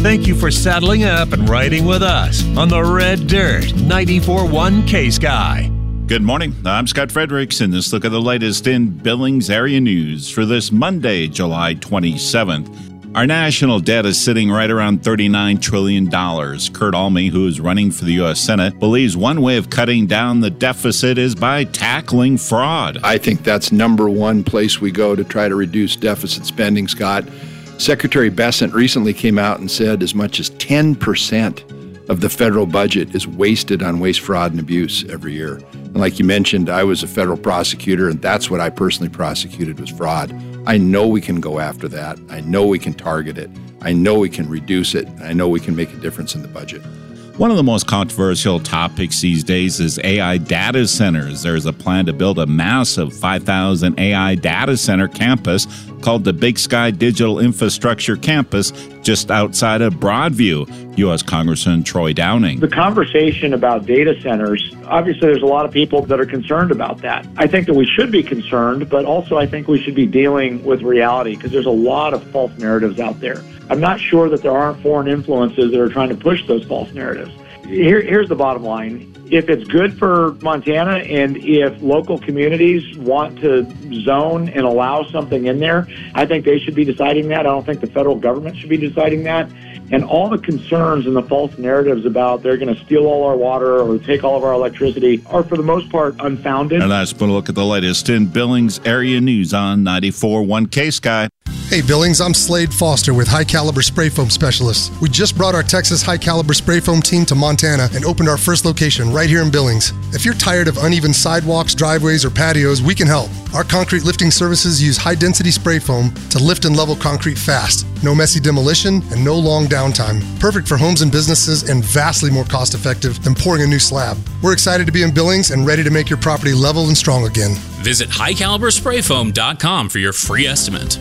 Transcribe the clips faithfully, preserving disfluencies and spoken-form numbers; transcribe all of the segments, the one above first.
Thank you for saddling up and riding with us on the Red Dirt ninety-four point one K-Sky. Good morning. I'm Scott Fredericks, and this look at the latest in Billings area news for this Monday, July twenty-seventh. Our national debt is sitting right around thirty-nine trillion dollars. Kurt Alme, who is running for the U S Senate, believes one way of cutting down the deficit is by tackling fraud. I think that's number one place we go to try to reduce deficit spending, Scott. Secretary Bessent recently came out and said as much as ten percent of the federal budget is wasted on waste, fraud, and abuse every year. And like you mentioned, I was a federal prosecutor, and that's what I personally prosecuted was fraud. I know we can go after that. I know we can target it. I know we can reduce it. I know we can make a difference in the budget. One of the most controversial topics these days is A I data centers. There's a plan to build a massive five thousand A I data center campus called the Big Sky Digital Infrastructure Campus just outside of Broadview. U S Congressman Troy Downing. The conversation about data centers, obviously there's a lot of people that are concerned about that. I think that we should be concerned, but also I think we should be dealing with reality because there's a lot of false narratives out there. I'm not sure that there aren't foreign influences that are trying to push those false narratives. Here, here's the bottom line. If it's good for Montana and if local communities want to zone and allow something in there, I think they should be deciding that. I don't think the federal government should be deciding that. And all the concerns and the false narratives about they're going to steal all our water or take all of our electricity are, for the most part, unfounded. And that's been a look at the latest in Billings area news on ninety-four point one K-Sky. Hey Billings, I'm Slade Foster with High Caliber Spray Foam Specialists. We just brought our Texas High Caliber Spray Foam team to Montana and opened our first location right here in Billings. If you're tired of uneven sidewalks, driveways, or patios, we can help. Our concrete lifting services use high-density spray foam to lift and level concrete fast. No messy demolition and no long downtime. Perfect for homes and businesses and vastly more cost-effective than pouring a new slab. We're excited to be in Billings and ready to make your property level and strong again. Visit high caliber spray foam dot com for your free estimate.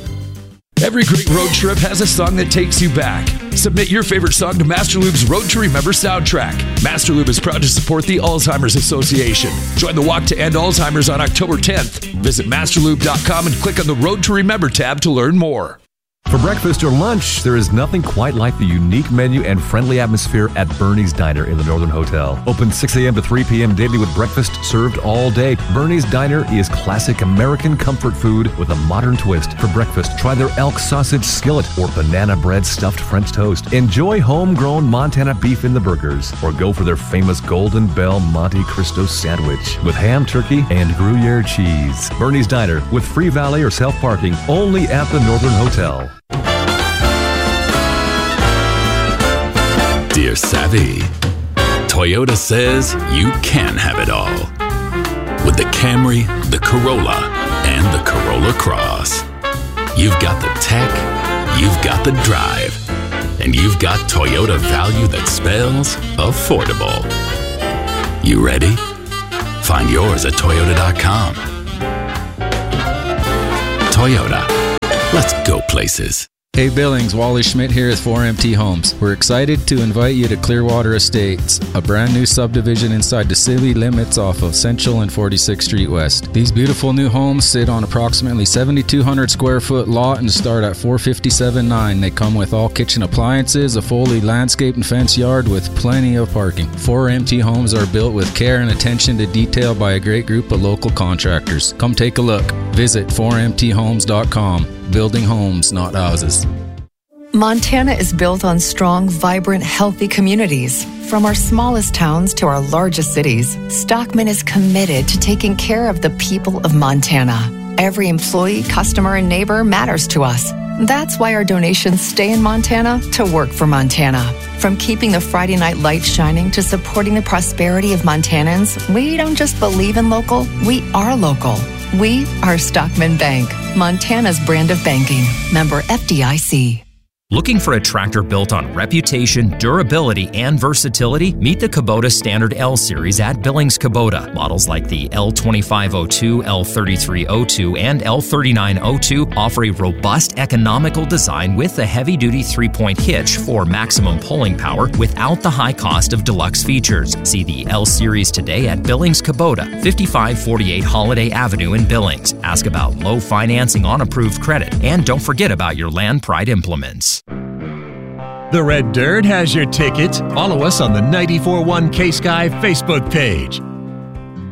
Every great road trip has a song that takes you back. Submit your favorite song to Master Lube's Road to Remember soundtrack. Master Lube is proud to support the Alzheimer's Association. Join the Walk to End Alzheimer's on October tenth. Visit master lube dot com and click on the Road to Remember tab to learn more. For breakfast or lunch, there is nothing quite like the unique menu and friendly atmosphere at Bernie's Diner in the Northern Hotel. Open six a.m. to three p.m. daily with breakfast served all day. Bernie's Diner is classic American comfort food with a modern twist. For breakfast, try their elk sausage skillet or banana bread stuffed French toast. Enjoy homegrown Montana beef in the burgers, or go for their famous Golden Bell Monte Cristo sandwich with ham, turkey, and Gruyere cheese. Bernie's Diner with free valet or self-parking only at the Northern Hotel. Dear Savvy, Toyota says you can have it all. With the Camry, the Corolla, and the Corolla Cross. You've got the tech, you've got the drive, and you've got Toyota value that spells affordable. You ready? Find yours at toyota dot com. Toyota. Let's go places. Hey Billings, Wally Schmidt here with four M T Homes. We're excited to invite you to Clearwater Estates, a brand new subdivision inside the city limits off of Central and forty-sixth Street West. These beautiful new homes sit on approximately seventy-two hundred square foot lot and start at four hundred fifty-seven thousand nine hundred. They come with all kitchen appliances, a fully landscaped and fenced yard with plenty of parking. four M T Homes are built with care and attention to detail by a great group of local contractors. Come take a look. Visit four m t homes dot com. Building homes, not houses. Montana is built on strong, vibrant, healthy communities. From our smallest towns to our largest cities, Stockman is committed to taking care of the people of Montana. Every employee, customer, and neighbor matters to us. That's why our donations stay in Montana to work for Montana. From keeping the Friday night lights shining to supporting the prosperity of Montanans, we don't just believe in local, we are local. We are Stockman Bank, Montana's brand of banking. Member F D I C. Looking for a tractor built on reputation, durability, and versatility? Meet the Kubota Standard L Series at Billings Kubota. Models like the L twenty-five oh two, L thirty-three oh two, and L thirty-nine oh two offer a robust, economical design with a heavy-duty three-point hitch for maximum pulling power without the high cost of deluxe features. See the L Series today at Billings Kubota, fifty-five forty-eight Holiday Avenue in Billings. Ask about low financing on approved credit, and don't forget about your Land Pride implements. The Red Dirt has your tickets. Follow us on the ninety-four point one K-Sky Facebook page.